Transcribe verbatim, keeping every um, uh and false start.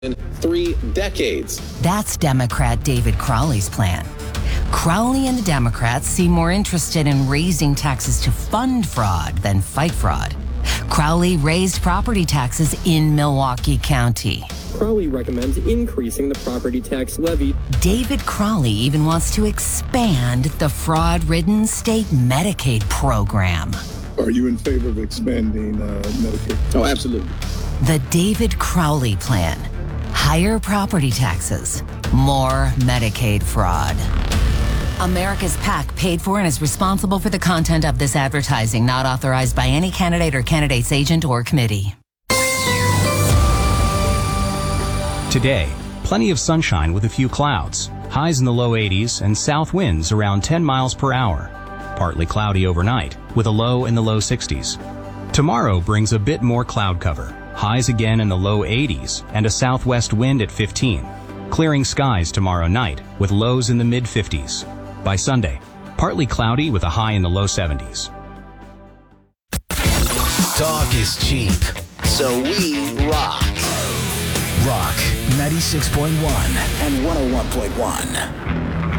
in three decades. That's Democrat David Crowley's plan. Crowley and the Democrats seem more interested in raising taxes to fund fraud than fight fraud. Crowley raised property taxes in Milwaukee County. Crowley recommends increasing the property tax levy. David Crowley even wants to expand the fraud-ridden state Medicaid program. Are you in favor of expanding uh, Medicaid? Oh, absolutely. The David Crowley plan. Higher property taxes, more Medicaid fraud. America's PAC paid for and is responsible for the content of this advertising, not authorized by any candidate or candidate's agent or committee. Today, plenty of sunshine with a few clouds, highs in the low eighties and south winds around ten miles per hour. Partly cloudy overnight with a low in the low sixties. Tomorrow brings a bit more cloud cover, highs again in the low eighties and a southwest wind at fifteen. Clearing skies tomorrow night with lows in the mid fifties. By Sunday, partly cloudy with a high in the low seventies. Talk is cheap, so we rock. Rock ninety-six point one and one oh one point one.